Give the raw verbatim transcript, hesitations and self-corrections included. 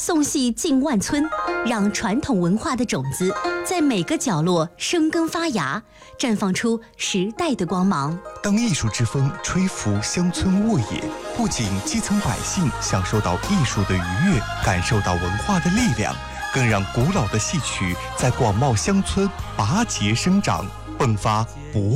送戏进万村，让传统文化的种子在每个角落生根发芽，绽放出时代的光芒。 当艺术之风吹拂乡村沃野，不仅基层百姓享受到艺术的愉悦，感受到文化的力量，更让古老的戏曲在广袤乡村拔节生长，迸发勃